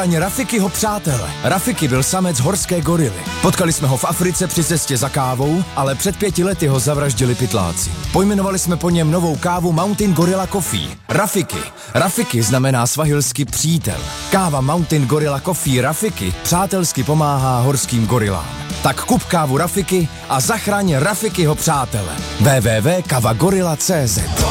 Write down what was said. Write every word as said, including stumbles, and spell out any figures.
Ani Rafikyho přátele. Rafiki byl samec horské gorily. Potkali jsme ho v Africe při cestě za kávou, ale před pěti lety ho zavraždili pytláci. Pojmenovali jsme po něm novou kávu Mountain Gorilla Coffee. Rafiki. Rafiki znamená svahilsky přítel. Káva Mountain Gorilla Coffee Rafiki přátelsky pomáhá horským gorilám. Tak kup kávu Rafiki a zachraň Rafikyho přátele. w w w tečka kava gorilla tečka cé zet